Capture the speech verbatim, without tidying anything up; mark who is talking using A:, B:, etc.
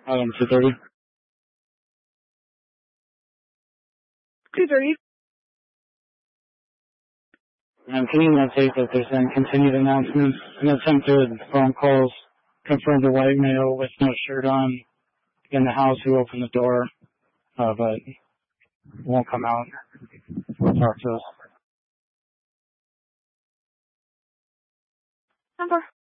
A: Um, two thirty.
B: two thirty.
A: And can you notate that there's been continued announcements and attempted phone calls confirmed a white male with no shirt on in the house who opened the door, uh, but won't come out or talk to us.
B: Number.